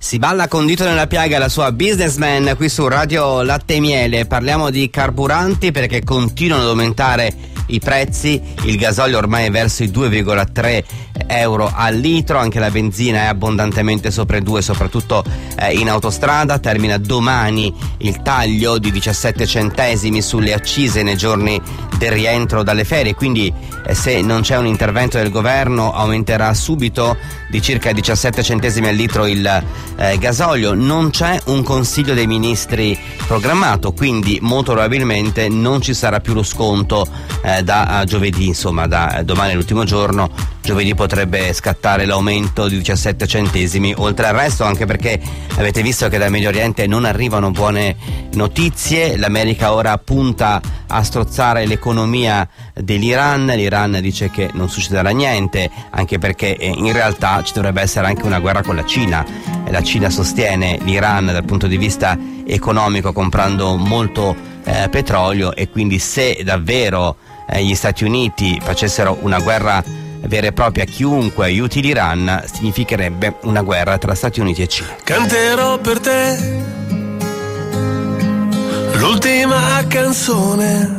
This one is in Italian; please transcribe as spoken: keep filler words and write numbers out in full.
Si balla con dito nella piaga la sua Businessman qui su Radio Latte e Miele. Parliamo di carburanti perché continuano ad aumentare i prezzi. Il gasolio ormai è verso i due virgola tre euro al litro, anche la benzina è abbondantemente sopra i due, soprattutto eh, in autostrada. Termina domani il taglio di diciassette centesimi sulle accise nei giorni del rientro dalle ferie, quindi eh, se non c'è un intervento del governo aumenterà subito di circa diciassette centesimi al litro il eh, gasolio. Non c'è un consiglio dei ministri programmato, quindi molto probabilmente non ci sarà più lo sconto eh, da giovedì, insomma da domani l'ultimo giorno. Giovedì potrebbe scattare l'aumento di diciassette centesimi, oltre al resto anche perché avete visto che dal Medio Oriente non arrivano buone notizie. L'America ora punta a strozzare l'economia dell'Iran. L'Iran dice che non succederà niente, anche perché in realtà ci dovrebbe essere anche una guerra con la Cina. La Cina sostiene l'Iran dal punto di vista economico comprando molto eh, petrolio, e quindi se davvero eh, gli Stati Uniti facessero una guerra vera e propria, chiunque aiuti l'Iran significherebbe una guerra tra Stati Uniti e Cina. Canterò per te l'ultima canzone